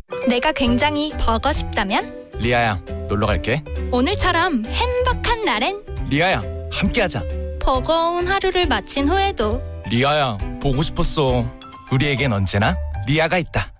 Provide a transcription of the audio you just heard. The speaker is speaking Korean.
내가 굉장히 보고 싶다면? 리아야, 놀러 갈게. 오늘처럼 행복한 날엔 리아야, 함께하자. 버거운 하루를 마친 후에도 리아야, 보고 싶었어. 우리에겐 언제나 리아가 있다.